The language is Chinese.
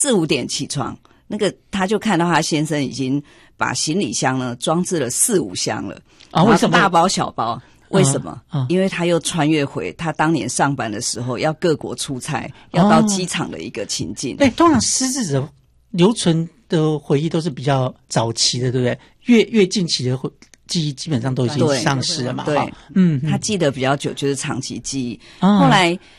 4-5点起床，他就看到他先生已经把行李箱呢装置了4-5箱了啊， 为什么？ 大包小包。为什么？因为他又穿越回他当年上班的时候要各国出差，要到机场的一个情境。 对，通常失智者留存的回忆都是比较早期的，对不对？越近期的记忆基本上都已经丧失了嘛。 对，他记得比较久，就是长期记忆。后来